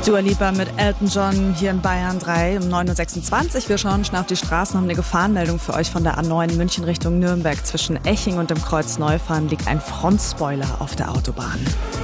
Dua Lipa mit Elton John hier in Bayern 3 um 9.26 Uhr. Wir schauen schon auf die Straßen, haben eine Gefahrenmeldung für euch von der A9 München Richtung Nürnberg. Zwischen Eching und dem Kreuz Neufahren liegt ein Frontspoiler auf der Autobahn.